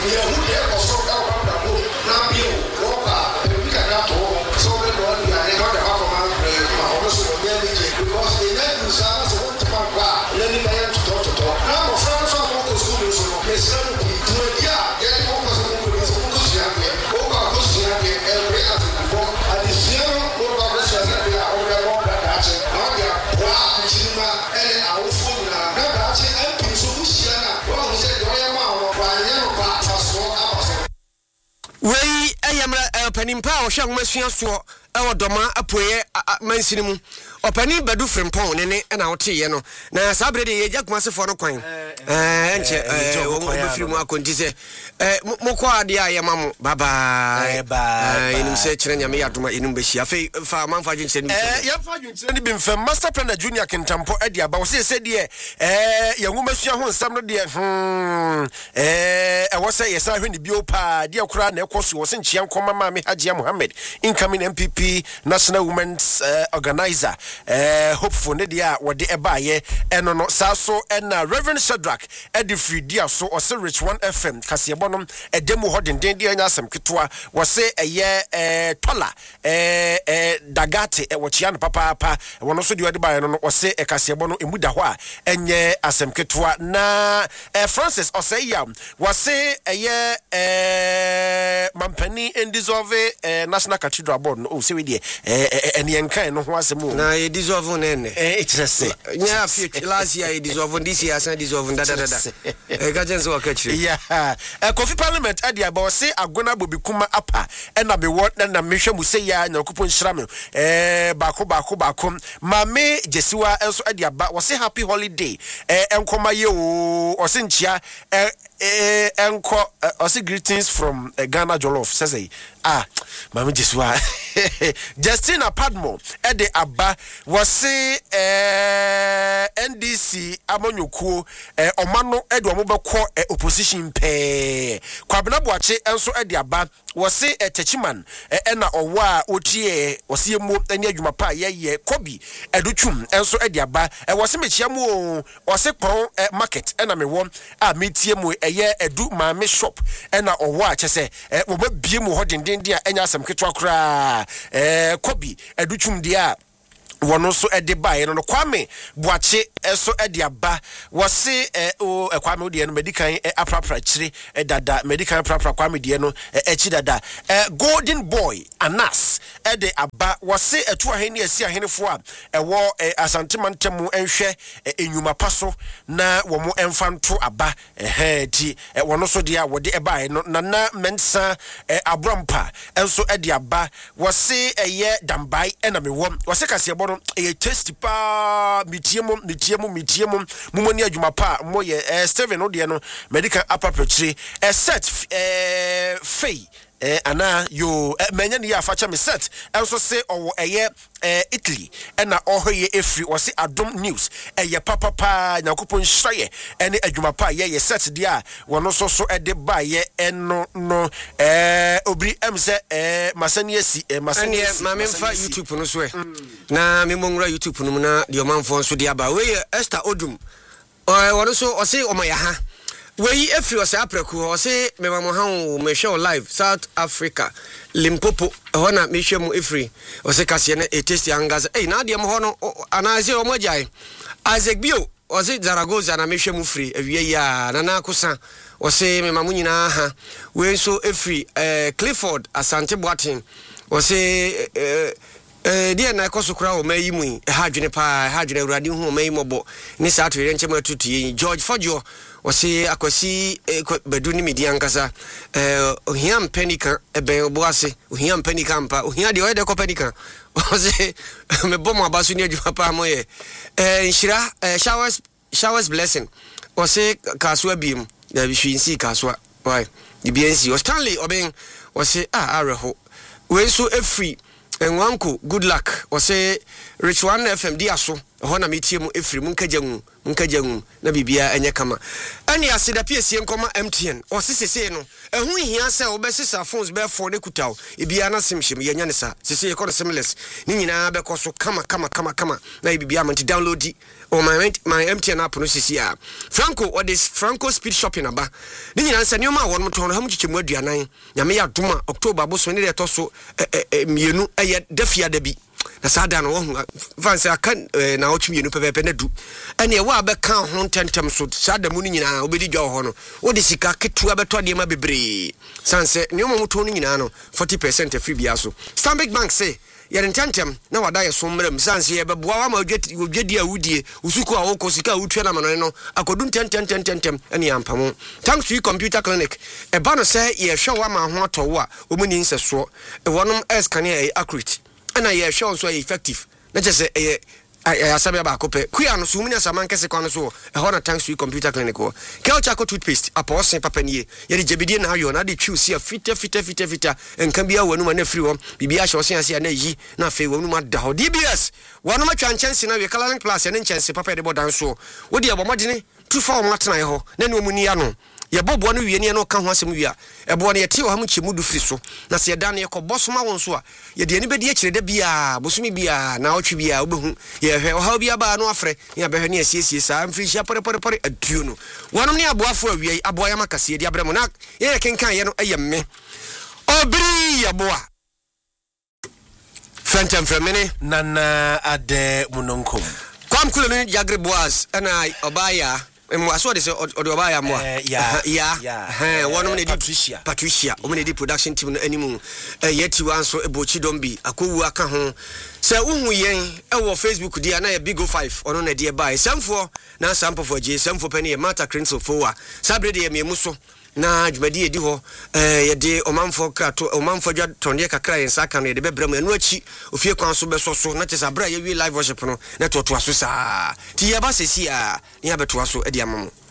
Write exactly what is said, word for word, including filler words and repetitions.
Yeah, who there was so down on the boat. Now, you walk out, and we can not hold. So, we don't be a lot of our brain. My almost will get it because they let you sound so what to my bar. Let me man to talk to talk. Now, my friends are all the schools, so they send me to a yeah, get it over some of these schools here. Over a good here, and we have to perform. And the zero, over the shells that we are over the wall that that's it. Now, they are black, Chima, and our food now. Now, that's it. And people who see now, well, we said, I am out of my yellow back for small hours. Wei ayamra panimpa o hwa ngomasua so e wodoma apoye mansinimu opani badu frimpon ne ne na wote no na sabrede ye jakumasefo no kwan eh enche eh wo befiri mu akonti se eh mokọ ade ayamam baba baba enim se kire nyame yadoma enim behia fe fa manfa dwunche ni eh ya fa dwunche ni bimfa master plan junior kentampo ade aba wo se se de eh ye ngomasua ho nsam no de hmm eh e wo se ye sa hwe ni bio pa de akura na ekoso wo se nchia nkoma mama Hajia Mohammed incoming M P P National Women's uh, Organizer eh uh, hopeful ne dia wode ebaye eno no saso ena Reverend Shadrack edifri dia so ose Rich one F M kaseyebonom edemu hodenden dia nya asem ketwa wose eye eh tola eh eh dagate e wochia no papa papa wono so dia de baye no wose e kaseyebono emuda ho a enye asem ketwa na eh Francis ose ya wose eye eh mampani endissolve eh National Cathedral Board no se we die eh ene enkan no ho asem na ye dissolve nene eh it just say nya fit last year ye dissolve this year san dissolve da da da eh gajense wa kachiri yeah eh Kofi Parliament ade aba se agona bobikuma apa ena me wo na mehwe mu se ya nyakopo nhira me eh bako bako bako mame jesiwa enso ade aba wo se happy holiday eh enkoma ye o o se nchia eh eh enko o se greetings from uh, Ghana Jollof say ah mama Jesua Justina Padmo ede aba wose eh N D C amonyokuo eh omano ede omobekọ eh, opposition pe kwabena boache enso ede aba wose eh, Techiman eh, ena owo a otie wose yemu ene adwuma pa yeye Kobi edutwum enso ede aba eh, wose mechiamu wose pon eh, market ena mewo a metie mu eye edu maame shop ena owo a chese eh, wo ba bie mu hodenden dia enya asem ketwa kra eh Kobi edutwum dia wono so ede bae no Kwame Boache eso ede aba wose eh o Kwame de no medical aprapra chire dada medical aprapra Kwame de no echi dada eh Golden Boy Anas ede aba wose etu ahene asi ahenefo a ewo asantemantem enhwe enyuma paso na wo mo emfanto aba eh ti wono so de a wode ebae no nana mensa abrampa enso ede aba wose eye dambai ena mewom wose kasebo e test pa mitiemu mitiemu mitiemu mumoni adwuma pa mo ye eh, Steven ode no medical appropriate eh, set eh, fei eh ana yo eh, menya ne ya facha me set enso se owo eye eh, Italy ena ohoye efri wose Adom News eye papa pa nyakopon hyaye ene adwuma pa ye ye set dia wono so so ede ba ye eno no eh obri emse eh masani asi eh masani asi ma memfa YouTube no so e na me mongra YouTube no na de omanfo so dia ba we Esther Odum eh wono so o se o ma ya ha we efri o se apreku o se me mamo ha o me show live South Africa Limpopo hona me hwe mu efri o se kase na etesti angaza eh na de mo hono anaze o mo jai Isaac Bio o se Zaragoza na me hwe mu free awie ya na na kosa o se me mamo nyina ha we so efri eh Clifford Asante Boatin o se eh eh dia na ekosokura o mayi mu ha dwene pa ha dwene urade hu o mayi mobo ni sa to yenche ma tutu yin George Fojo o se akwasi bedu ni media nkasa eh ohiam penika eben oboase ohiam penika mpa ohia de o de ko penika o se me bomo abasu ni adwa pa mo ye eh nhira showers showers blessing o se kaswa biem da bi hwinsi kaswa why di biensi o Stanley oben o se ah areho we so efri enwanko good luck o se Rich one F M dia so ho na metie mu efiri mu nkaja mu nkaja mu na bibia enye kama ani aseda piesie nkoma M T N o sesese no ehun hia se obesisa phones be for de kutaw ebia na simhim ye nya ne sa sese ye ko seamless ni nyina be ko so kama kama kama kama na bibia man download di o my my M T N app no sese a Franco or this Franco speed shopping aba ni nyina nsa ni o ma won mo ton ha mu chichemu aduanan nyame ya doma October bo so ni de to so mienu eye dafia da bi na sada no ho fanse aka na o twemienu pepepe na du ene wa be kan ho tentem so sada mu ni nyina obedi dwa ho no wo de sika ketua beto de ma bebre sanse ne mo moto ni nyina no forty percent free bia so Stanbic Bank say yere tentem na wada ye so mram sanse ye beboa wa ma odwedi awudie usuku a wo ko sika wutwa na mano no akodu tentem tentem ene ampamo thanks to computer clinic e ba no say ye hwe wa ma ho atowo a omuni nseso e wonom scan e accurate ana ye show so effective na just eh asabe ba kope kuya no so munya samanke se kwano so e ho na thanks to computer clinic ho Kelcha toothpaste aposen papa nie ye de jebidie na ayo na de choose ya fita fita fita fita enka bia wanu ma na free ho bibia hye osen ase na yi na fe wanu ma da ho D B S wanu ma twanchense na we coloring class ne nchense papa de bodan so wo de abomodene tu fa o matena ho na ne omuni ya no ye bobo no wie ne no ka ho asem wi a ebo ne ye te ho mu chemu du firi so na se ye dan ye kobos ma won so a ye de ani be de akire da bia bosumi bia na otwe bia obehu ye hwe o ha bia ba no afre ye be hwe ne asiesie sa mfiri hia pore pore pore aduo no wonom ne aboafo awie aboya makase de abremo na ye kenkan ye no eye me obri aboa Phantom Fremene nana ade munonkom kwam kulo ne jagre boas ana obaya emu aso de se odoba ya mo ya ya eh wono ne di Patricia Patricia o me di production team no animu yeti wanso ebochi dombi akowu aka ho se uhu yen e wo Facebook dia na ya big o five ono na die buy samfo na sampo for je samfo pani e mata crinso fowa sabre de me muso na djumadi edi ho eh ye de omanfo krato omanfo dwa tonde kakra yen saka no ye de bebram anu achi ofie kwan so beso so na tesa bra ye wi live worship no na to to aso sa ti ye ba sesi a ni abeto aso e de amamo